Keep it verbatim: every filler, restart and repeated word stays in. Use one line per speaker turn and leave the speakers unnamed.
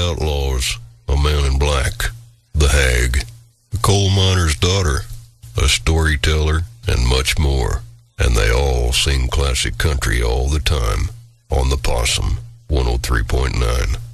outlaws, a man in black, the hag, a coal miner's daughter, a storyteller, and much more. And they all sing classic country all the time on the Possum one oh three point nine.